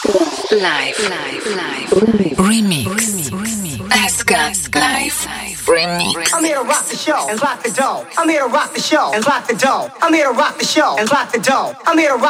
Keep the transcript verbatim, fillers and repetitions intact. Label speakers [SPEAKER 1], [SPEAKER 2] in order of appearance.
[SPEAKER 1] Live, live, live, remix, Aska live, remix.
[SPEAKER 2] I'm here to rock the show and lock the door. I'm here to rock the show and lock the door. I'm here to rock the show and lock the door. I'm here to rock